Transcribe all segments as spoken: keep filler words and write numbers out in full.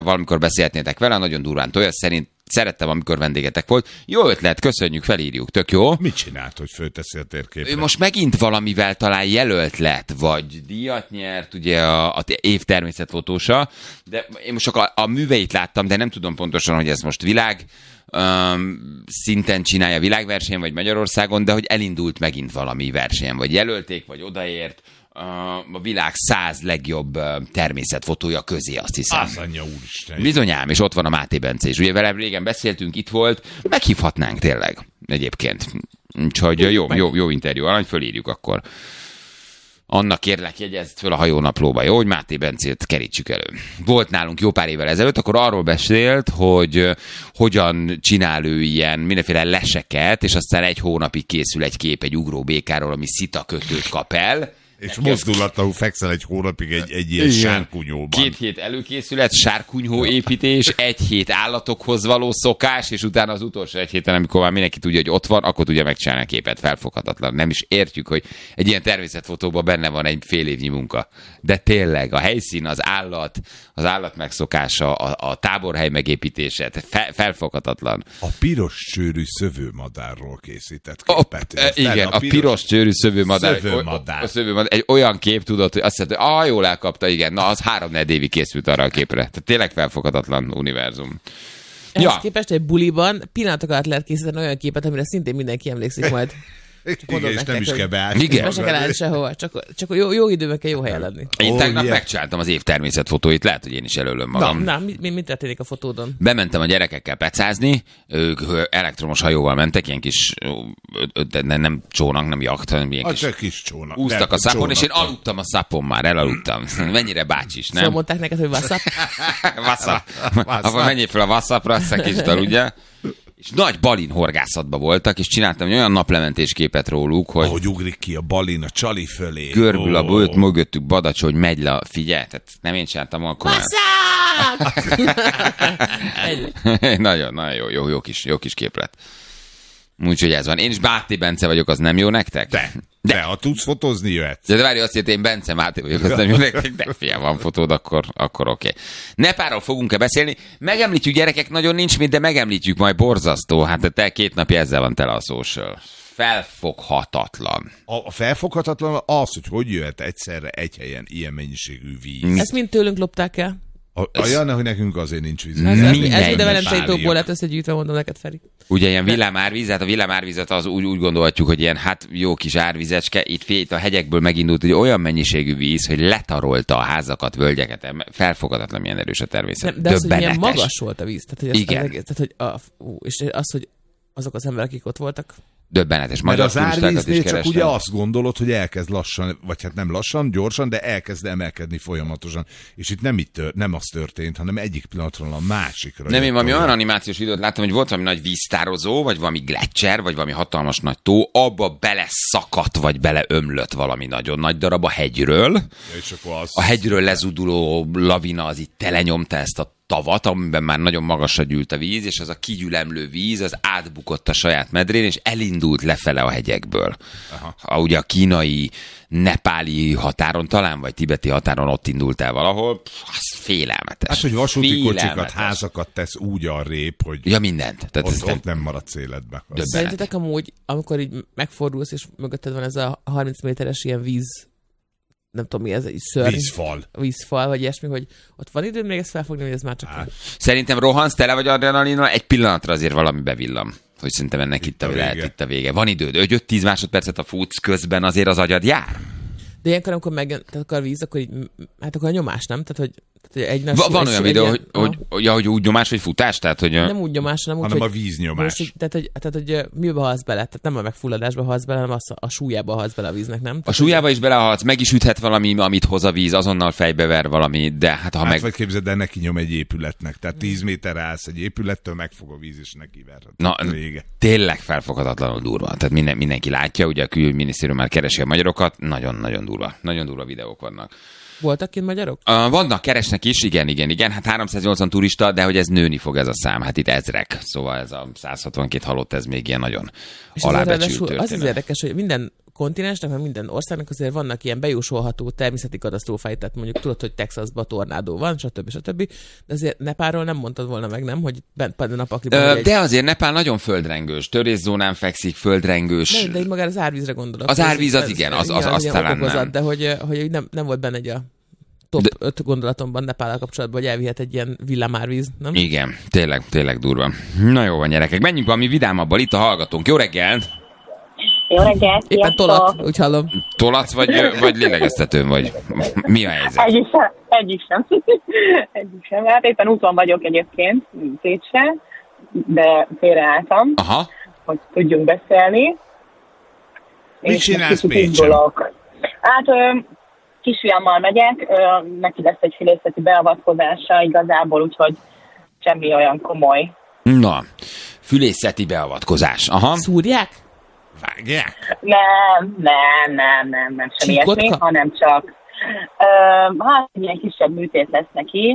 valamikor beszélhetnétek vele, nagyon durván tolja, szerint szerettem, amikor vendégetek volt. Jó ötlet, köszönjük, felírjuk, tök jó. Mit csinált, hogy fölteszi a térképre? Ő most megint valamivel talán jelölt lett, vagy díjat nyert, ugye a, a év természetfotósa, de én most csak a, a műveit láttam, de nem tudom pontosan, hogy ez most világ um, szinten csinálja világversenyen, vagy Magyarországon, de hogy elindult megint valami versenyen, vagy jelölték, vagy odaért a világ száz legjobb természetfotója közé, azt hiszem. Az anyja úristen. Bizonyám, és ott van a Máté Bence is. Ugye vele régen beszéltünk, itt volt, meghívhatnánk tényleg egyébként. Úgyhogy jó, jó, jó interjú, arany, fölírjuk akkor. Annak kérlek, jegyezd föl a hajónaplóba, jó, hogy Máté Bencét kerítsük elő. Volt nálunk jó pár évvel ezelőtt, akkor arról beszélt, hogy hogyan csinál ő ilyen mindenféle leseket, és aztán egy hónapig készül egy kép egy ugró békáról, ami szitakötőt kap el. És mozdulatlanul fekszel egy hónapig egy, egy ilyen sárkunyóban. Két hét előkészület, sárkunyhó építés, egy hét állatokhoz való szokás, és utána az utolsó egy héten, amikor már mindenki tudja, hogy ott van, akkor tudja megcsinálni a képet. Felfoghatatlan. Nem is értjük, hogy egy ilyen természetfotóban benne van egy fél évnyi munka. De tényleg a helyszín, az állat, az állat megszokása, a, a táborhely megépítése, fe, felfoghatatlan. A piros csőrű szövőmadárról készített képet. A, igen, a, a piros csőrű szövőmadár. Szövőmadár. A, a szövőmadár. Egy olyan kép, tudod, hogy azt mondta, hogy ah, jól elkapta, igen, na az három-négy évig készült arra a képre. Tehát tényleg felfoghatatlan univerzum. Ehhez Ja. képest egy buliban pillanatok alatt lehet készíteni olyan képet, amire szintén mindenki emlékszik majd. Igen, és nem is kell beállni. Igen. Be se kell állni sehova, csak, csak jó, jó időben kell jó helyen lenni. Én Ó, tegnap ilyen. megcsináltam az év természetfotóit, lehet, hogy én is előlöm magam. Na, mi, mi, mi történik a fotódon? Bementem a gyerekekkel pecázni, ők elektromos hajóval mentek, ilyen kis, de nem csónak, nem jacht, hanem ilyen Az kis, csak kis csónak. úsztak Nem, a szapon, és én csónak. aludtam a szapon már, elaludtam. Mennyire bácsis, Szóval nem? mondták neked, hogy WhatsApp? Vasszap. Akkor menjél fel a Vasszapra, aztán kicsit aludja. És nagy balin horgászatban voltak, és csináltam egy olyan naplementés képet róluk, hogy Ahogy ugrik ki a balin a csali fölé. görbül a Ó. bőt, mögöttük Badacs, hogy megy le, figyelj, tehát nem én csináltam, akkor már... nagyon, nagyon jó, jó, jó, kis, jó kis képlet. Úgyhogy ez van. Én is Máté Bence vagyok, az nem jó nektek? De, De. de, ha tudsz fotózni, jöhetsz. De, de várj, azt jelenti, én Bence Máté vagyok, az nem jó nektek, de fiam, van fotód, akkor, akkor oké. Okay. Nepálról fogunk-e beszélni? Megemlítjük, gyerekek, nagyon nincs mit, de megemlítjük, majd borzasztó. Hát te két napja ezzel van tele a social. Felfoghatatlan. A, a felfoghatatlan az, hogy hogy jöhet egyszerre egy helyen ilyen mennyiségű víz. Ezt mind tőlünk lopták el. A, a Janna, hogy nekünk azért nincs víz. Ez, ez, ez Mindegy, mind a Velencei párjak. tóból lett összegyűjtve, mondom neked, Feri. Ugye ilyen villámárvíz, hát a villámárvizet az úgy, úgy gondolhatjuk, hogy ilyen hát jó kis árvizecske, itt, itt a hegyekből megindult egy olyan mennyiségű víz, hogy letarolta a házakat, völgyeket, felfogadatlan milyen erős a természet. Nem, de az, hogy milyen Döbbenetes. magas volt a víz. Tehát, hogy az, Igen. Az egész, tehát, hogy a, ú, és az, hogy azok az emberek, akik ott voltak, Döbbenetes. Mert Magyar az turistákat is árvíznél csak kerestem. ugye azt gondolod, hogy elkezd lassan, vagy hát nem lassan, gyorsan, de elkezd emelkedni folyamatosan. És itt nem, itt tör, nem az történt, hanem egyik pillanatról a másikra. Nem, én jött valami olyan. olyan animációs videót láttam, hogy volt valami nagy víztározó, vagy valami gletszer, vagy valami hatalmas nagy tó, abba beleszakadt, vagy beleömlött valami nagyon nagy darab a hegyről. Ja, és akkor az... A hegyről lezuduló lavina az itt telenyomta ezt a tavat, amiben már nagyon magasra gyűlt a víz, és az a kigyülemlő víz, az átbukott a saját medrén, és elindult lefele a hegyekből. Aha. A, ugye a kínai, nepáli határon talán, vagy tibeti határon ott indult el valahol. Pff, az félelmetes. Hát, hogy vasúti kocsikat, Félelmetes. házakat tesz úgy arrébb, hogy Ja, mindent. Tehát ott, ez ott nem maradsz életbe. Az- szerintetek amúgy, amikor így megfordulsz, és mögötted van ez a harminc méteres ilyen víz, nem tudom mi ez, egy szörny. Vízfal. Vízfal, vagy ilyesmi, hogy ott van időm még ezt felfogni, hogy ez már csak... Hát. Szerintem rohansz, tele vagy adrenalinnal, egy pillanatra azért valami bevillam. Hogy szerintem ennek itt, Itt a, a lehet, vége. itt a vége. Van időd, öt-tíz másodpercet a futsz közben, azért az agyad jár. De ilyenkor, amikor megjön tehát akkor a víz, akkor így, hát akkor a nyomás, nem? Tehát, hogy, tehát, hogy egy nagy... Va, van egy- olyan egy videó, ilyen- hogy, hogy, aha. ja, hogy úgy nyomás, vagy futás? Tehát, hogy... Nem úgy nyomás, hanem úgy, hanem hogy... a víznyomás. Most, így- tehát, hogy, tehát, hogy ö, mibe halsz bele? Tehát nem a megfulladásba halsz bele, hanem az a súlyába halsz bele a víznek, nem? A Tehát, súlyába is belehalsz, meg is üthet valami, amit hoz a víz, azonnal fejbe ver valami, de hát ha Hát meg... vagy képzeld el, neki nyom egy épületnek. Tehát tíz méterre állsz egy épülettől, megfog a víz, és neki ver. Na, Vége. tényleg felfoghatatlanul durva. Tehát minden, mindenki látja, ugye a külügyminisztérium már keresi a magyarokat, nagyon-nagyon durva. Nagyon durva videók vannak. voltak kint magyarok? Uh, vannak, keresnek is, igen, igen, igen. Hát háromszáznyolcvan turista, de hogy ez nőni fog ez a szám. Hát itt ezrek. Szóval ez a száz hatvankét halott, ez még ilyen nagyon És azért alábecsült ráadásul az történet. az érdekes, hogy minden kontinensnek, mert minden országnak azért vannak ilyen bejósolható természeti katasztrófái, tehát mondjuk tudod, hogy Texasban tornádó van, stb. stb. De azért Nepálról nem mondtad volna meg, nem? Hogy bent például napakliban. Ö, egy... De azért Nepál nagyon földrengős, törészónán fekszik, földrengős. Nem, de így magára az árvízre gondolok. Az árvíz az igen, az, az, az talán nem. De hogy, hogy nem, nem volt benne egy a top de... öt gondolatomban Nepállal kapcsolatban, hogy elvihet egy ilyen villámárvíz, nem? Igen, tényleg, tényleg durva. Na jó van, gyerekek, menjünk valami vidámabban, itt a hallgatónk. Jó reggelt! Jó reggelt, éppen tolat, úgy hallom. Tolatsz, vagy, vagy lélegeztetőn vagy? Mi a helyzet? Egyik sem. Egyik sem. Egyik sem. Hát éppen úton vagyok egyébként, Pécsre, de félreálltam, Aha. hogy tudjunk beszélni. Mit csinálsz Pécsen? Hát ö, kisfiammal megyek, ö, neki lesz egy fülészeti beavatkozása igazából, úgyhogy semmi olyan komoly. Na, fülészeti beavatkozás. Aha. Szúrják? Vágják? Nem, nem, nem, nem, nem semmi Csíkotka? ilyesmi, hanem csak ö, hát egy ilyen kisebb műtét lesz neki,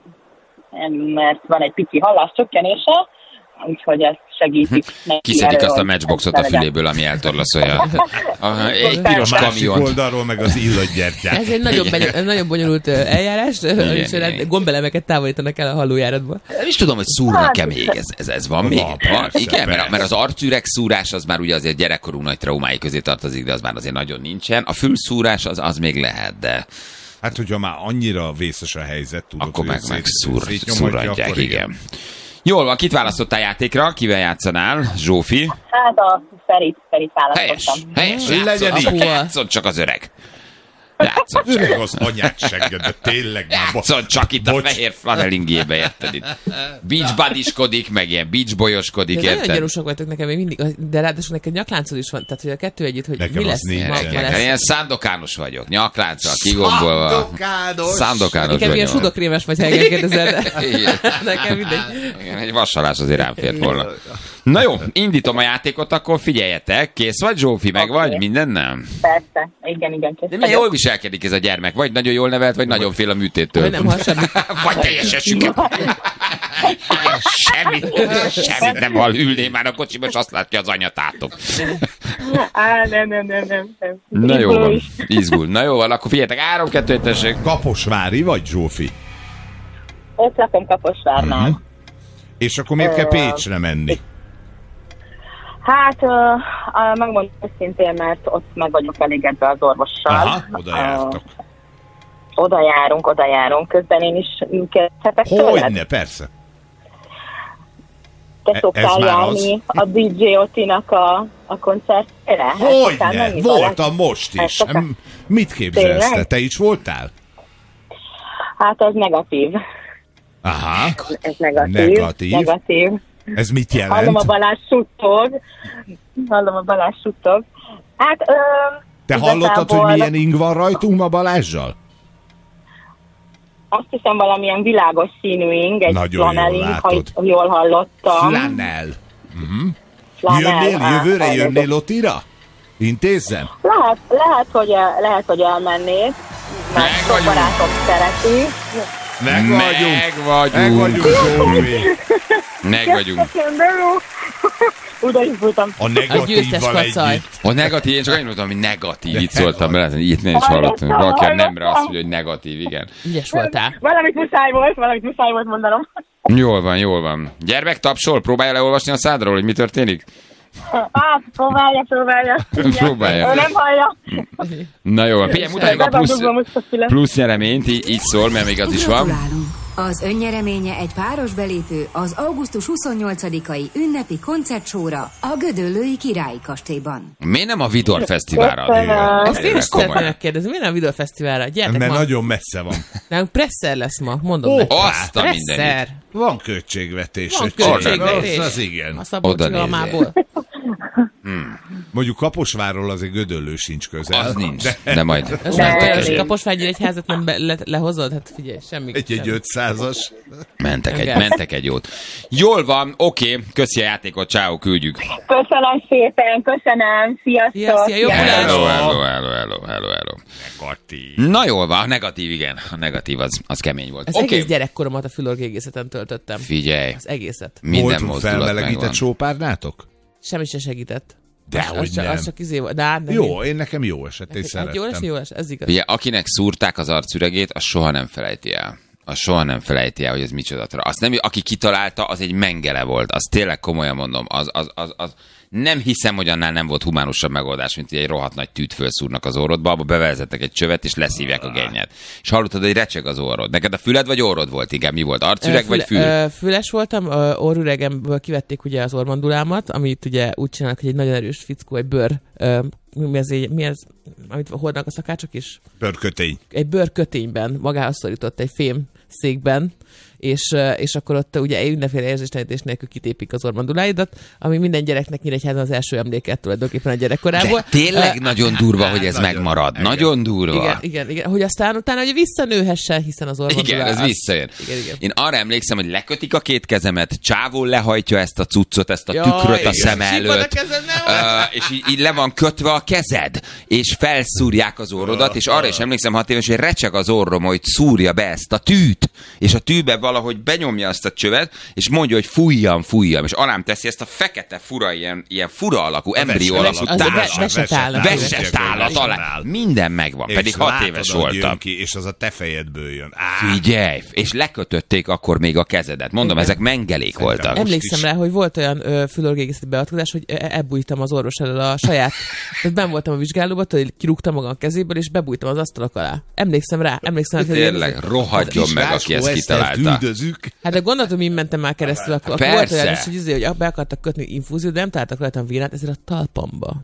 mert van egy pici halláscsökkenése, úgyhogy ezt segítik. Kiszedik azt a matchboxot a füléből, ami eltorlaszolja. A, egy piros A másik kamiont. oldalról meg az illatgyertyát. Ez egy nagyon, beny- nagyon bonyolult eljárás, és igen. gombelemeket távolítanak el a hallójáratból. Nem is tudom, hogy szúrnak-e még. Ez, ez, ez van még? Van, persze, Igen, mert, persze. mert az arcüreg szúrás az már ugye azért gyerekkorú nagy traumái közé tartozik, de az már azért nagyon nincsen. A fülszúrás az, az még lehet, de Hát, hogyha már annyira vészes a helyzet, tudod, akkor hogy meg, szét- meg szúr, szétnyomatja, szúrantják, akkor igen. Jól van, kit választottál játékra? Kivel játszanál? Zsófi? Hát a Ferit, Ferit Helyes, választottam. helyes, Legyen játszon, így. csak, játszon csak az öreg. Játszon csak. Öreg az anyát segged, de tényleg már... bo- Játszon csak itt a Bocs. fehér flanelingébe, érted itt. Beach buddyskodik, meg ilyen beach boyoskodik, De nagyon érted? gyanúsak vagytok nekem még mindig, de ráadásul neked nyakláncod is van, tehát hogy a kettő együtt, hogy Nekem mi az lesz nincs. ma, ma Gyerekek, lesz. Ilyen szándokános vagyok, nyaklánccal, kigombolva. Szándokános. Szándokános Nekem ilyen vagyok. sudokrémes vagy, Helgen kérdezel, de Igen. nekem mindegy. Igen, egy vassalás azért rám fért volna. Na jó, indítom a játékot, akkor figyeljetek. Kész vagy, Zsófi, meg Oké. vagy? Minden nem? Persze, igen, igen. kész De milyen vagyok. jól viselkedik ez a gyermek? Vagy nagyon jól nevelt, vagy nagyon fél a műtéttől. Vagy nem hall semmit. Vagy teljesen süket. Semmit, semmit nem hall. Ülné már a kocsiba, és azt látja az anyatátok. Á, nem, nem, nem, nem. nem. Na jó Izguló van, is. izgul. Na jó van, akkor figyeljetek, három, kettő, tessék. Kaposvári vagy, Zsófi? Ott lakom Kaposvárnál. Mhm. És akkor miért kell Pécsre menni? Hát, uh, uh, megmondom őszintén, mert ott meg vagyok elégedve az orvossal. Aha, oda jártok. Uh, oda járunk, oda járunk. Közben én is kérdezhetek tőled? Hogyne, persze. Te Ez szoktál már járni a dé dzsé Otinak a, a koncertjére? Hát szoktál Hogyne, menni voltam vele? most Hát is. szoktál- M- Mit képzelsz te? Tényleg? Te is voltál? Hát ez negatív. Aha, Ez negatív. Negatív. Negatív. ez mit Hallom a jelent? Balázs suttog. Hallom a Balázs suttog. Hát, ö, Te igazából hallottad, hogy milyen ing van rajtunk ma Balázsral? Azt hiszem valamilyen világos színű ing, egy Nagyon jól flanelling, ha látod. itt jól hallottam. Flanel. Flanel, Jönnél, hát, jövőre elnézést. jönnél Otira? Intézzem? Lehet, lehet, hogy, el- lehet, hogy elmennék, mert Meg sok vagyunk. barátom szereti. Meg vagyunk. Meg vagyunk. Meg vagyunk, Zsófi. Meg vagyunk. Köszönöm, de jó. Oda is voltam. A A győztes negatívval kacaj. együtt. A negatív, én csak annyit mondtam, hogy negatív, itt szóltam bele, itt nem is hallottam. Valaki a nemre azt mondja, hogy negatív, igen. Ügyes voltál. Valamit muszáj volt, valamit muszáj volt mondanom. Jól van, jól van. Gyermek tapsol, próbálja leolvasni a szádról, hogy mi történik? Hát, próbálja, próbálja. Próbálja. Ő nem hallja. Na jó, figyelj, mutatjuk a plusz, Bedugom most a fület. plusz nyereményt, így, így szól, mert még az is van. Gratulálunk! Az önnyereménye egy páros belépő az augusztus huszonnyolcadikai ünnepi koncertsóra a Gödöllői Királyi Kastélyban. Miért nem a Vidor Fesztiválra? Köszönöm. Ezt én is szeretném Komolyan. megkérdezni, miért nem a videófesztiválra? Gyertek Mert ma. nagyon messze van. Nálunk Presser lesz ma, mondom Ó, nektek. Azt a mindenit. Presser. Van költségvetés. Van öcsém. költségvetés. Az, az igen. A Szabolcs Oda nézzél. Galmából. Mondjuk Kaposvárról azért Gödöllő sincs közel. Az nincs, De de majd Ez De- már olyan, nincs. hogy Kaposvágyi egy házat nem be, le, lehozod? Hát figyelj, semmi. egy, egy semmi. ötszázas. mentek egy, Igen. mentek egy jót. Jól van, oké, köszi a játékot, ciao, küldjük. Köszönöm szépen, köszönöm. Sziasztok. Szia, szia, jó Sziasztok. Hello. Hello, hello, hello, hello, hello, hello. Negatív. Na jól van, a negatív, igen. A negatív az, az kemény volt. Az Oké, egész gyerekkoromat a fülorgégészeten töltöttem. figyelj, Az egészet. minden Voltunk mozdulat megvan. felmelegített sópárnátok? Semmi se segített. Dehogy Az csak, nem. az csak izé volt. De hát nem Jó, én nekem jó esett, én Hát szerettem. jó lesz, jó lesz, ez igaz. Ugye, akinek szúrták az arcüregét, az soha nem felejti el. Az soha nem felejti el, hogy ez micsoda. Azt nem, aki kitalálta, az egy mengele volt. Az tényleg komolyan mondom. Az, az, az, az nem hiszem, hogy annál nem volt humánusabb megoldás, mint egy rohadt nagy tűt fölszúrnak az orrodba, abba bevezetnek egy csövet, és leszívják a gennyet. És hallottad, hogy recseg az orrod. Neked a füled vagy orrod volt? Igen, mi volt? Arcüreg Füle, vagy fül? ö, Füles voltam, ö, orrüregemből kivették ugye az ormandulámat, amit ugye úgy csinálnak, hogy egy nagyon erős fickó, egy bőr, ö, mi ez, mi ez, amit hordnak a szakácsok is? Bőrkötény. Egy bőrkötényben magához szorított egy fém székben, és, és akkor ott ugye mindenféle érzéstelenítés nélkül kitépik az ormanduláidat, ami minden gyereknek Nyíregyházan az első emléket tulajdonképpen a gyerekkorából. De tényleg uh, nagyon durva, hogy ez nagyon, megmarad. igen. Nagyon durva. igen, igen, igen, hogy aztán utána ugye visszanőhessen, hiszen az ormandulá... Igen, ez az- visszajön. Igen, igen. Én arra emlékszem, hogy lekötik a két kezemet, csávón lehajtja ezt a cuccot, ezt a Jaj, tükröt a igen. szem Sípad a előtt, kezed, nem? Ö, és így, így le van kötve a kezed, és felszúrják az orrodat, és arra is emlékszem hat éves, hogy recseg az orrom, hogy szúrja be ezt a tűt, és a tűbe valahogy benyomja azt a csövet, és mondja, hogy fújjam, fújjam, és alám teszi ezt a fekete fura, ilyen, ilyen fura alakú, embrió veset- alakú az a tálat. ve- vesetállat. Vesetállat alá. Minden megvan, És pedig hat látod, éves ahogy jön voltam. Ki, és az a te fejedből jön. Á, Figyelj, és lekötötték akkor még a kezedet. Mondom, Igen. ezek mengelék Szerintem voltak. most Emlékszem is. rá, hogy volt olyan ö, fülorgégészeti beavatkozás, hogy e- ebújtam az orvos elől a saját... Tehát benn voltam a vizsgálóba, hogy kirúgtam magam a kezéből, és bebújtam az asztalak alá. Emlékszem rá, emlékszem rá, hogy... Tényleg, rohadjon meg, aki ezt kitalálta. Küldözük. Hát de gondoltam, hogy mentem már keresztül, akkor, akkor Persze. volt olyan is, hogy, izé, hogy be akartak kötni infúziót, de nem találtak rajtam vírát, ezért a talpamba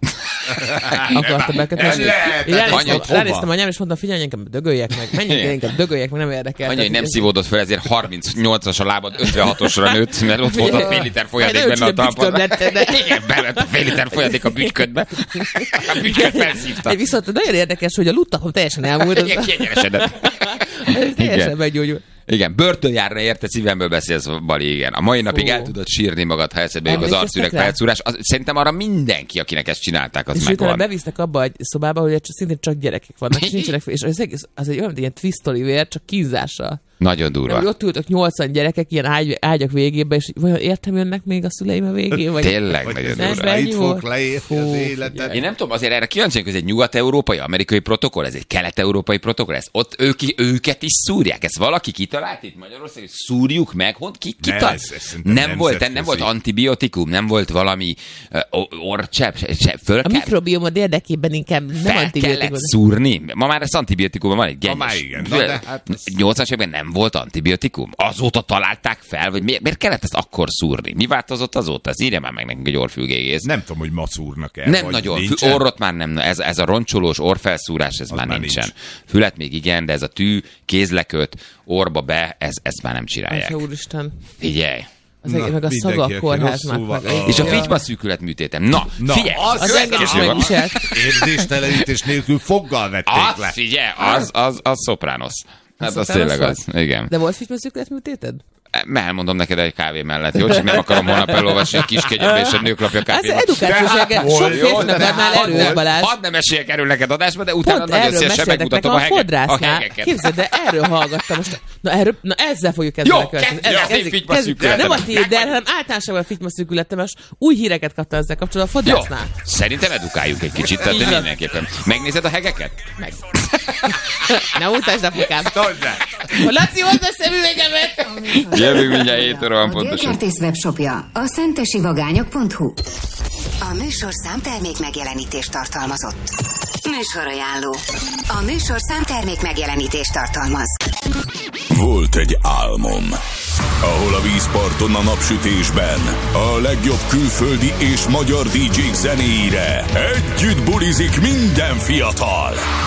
akartak bekötni. és lehet, én ránéztem- anya, Ránéztem anyám, és mondtam, figyelj, engem dögöljek meg, menjünk el, inkább dögöljek meg, nem érdekel. Annyi, hogy nem Tehát, szívódott fel, ezért harmincnyolcas a lábad, ötvenhatosra nőtt, mert ott volt a fél liter folyadék Nagyon benne a csúnya talpadban. bütyköd lett, de- Igen, belett a fél liter folyadék a bütyködbe. A bütyköd felszívta. Egy viszont nagyon érdekes, hogy a luttapom teljesen elmúlt. Igen, Az, kiegyenesedett. ez teljesen Igen. meggyógyult. Igen, börtönjárna érte, szívemből beszélsz, Bali, igen. A mai napig Fú. el tudod sírni magad, ha eszedbe jut az Emlékeztek arcüreg rá? felszúrás. Az, szerintem arra mindenki, akinek ezt csinálták, az És utána megvan. bevisznek abba egy szobába, hogy csak- szintén csak gyerekek vannak, és nincsenek, és az egész, az egy olyan, mint ilyen twist Oliver, csak kínzással. Nagyon De, hogy durva. ott ültök nyolcvan gyerekek ilyen ágy, ágyak végébe, és vajon értem jönnek még a szüleim a végén? Vagy... Tényleg Vagy nagyon nem durva. be- itt ennyi fog volt. leérni Fú, az életet. Én nem tudom, azért erre kíváncsi vagyok, hogy ez egy nyugat-európai, amerikai protokoll, ez egy kelet-európai protokoll, ez ott ők, őket is szúrják. Ezt valaki kitalált itt Magyarországon, hogy szúrjuk meg, hont ki Nem, kitalált? ez- ez szerintem Nem volt, nem nemzetközi. volt antibiotikum, nem volt valami uh, orcsepp, se, se, föl A kell, mikrobiomod érdekében inkább nem fel antibiotikum. kellett szúrni. Ma már ez antibiotikumban van egy Ma gennyes. már igen, na de hát ez- nyolcvanas években nem volt antibiotikum. Azóta találták fel, vagy miért, miért kellett ezt akkor szúrni? Mi változott azóta? Ez írja már meg nekünk egy orrfülgégész. Nem tudom, hogy ma szúrnak el. Nem vagy nagyon. Fü- nincsen. orrot már nem. Ez, ez a roncsolós orfelszúrás, ez már már nincsen. nincs. Fület még igen, de ez a tű, kézleköt, orba be, ez, ezt már nem csinálják. Atya úristen. Figyelj! Az Na, egy, meg a mindenki, szaga aki a kórháznak. rosszul van. meg- Ah. És a Jaj. figyma szűkület műtétem. Na, Na, figyelj! az Az engem is következő van. megviselt. Érzéstelenítés nélkül foggal vették Az, le. figyelj, az, az, az szopránosz. Hát az Szopranos tényleg volt? az. Igen. De volt figyelmezőkület műtéted? Elmondom neked egy kávé mellett, jó? Csak nem akarom holnap elolvasni a Kiskegyedbe és a Nőklapja Ez kávéban. edukációs jelge. Sok férfinak adnál erőt, Balázs. Hadd nem esélyek erről neked adásba, de utána Pont nagyon erről szívesen meséltek megmutatom nekem a, a hege, a fodrásznál. hegeket. Képzeld, de erről hallgattam most. Na, erről, na ezzel fogjuk kezdeni. Jó, a következőt. kezdjük, Ez- az én kezdjük, figyma kezdjük. szűkületem. Nem a tiéd, hanem általánosan a figyma szűkületem, és új híreket kaptam ezzel kapcsolatban a Jó, fodrásznál. szerintem edukáljuk egy kicsit, tehát Így van. mindenképpen. Megnézed a hegeket? Meg. Ne utasd, apukám. Tudd el. Laci, hozd a szemüvegemet! Jövünk mindjárt hét óra van A pontosan. Györgykertész webshopja a szentesivagányok pont hu. A műsor számtermék megjelenítést tartalmazott. Műsorajánló. A műsor számtermék megjelenítést tartalmaz. Volt egy álmom, ahol a vízparton a napsütésben a legjobb külföldi és magyar dé dzsék zenéire együtt bulizik minden fiatal.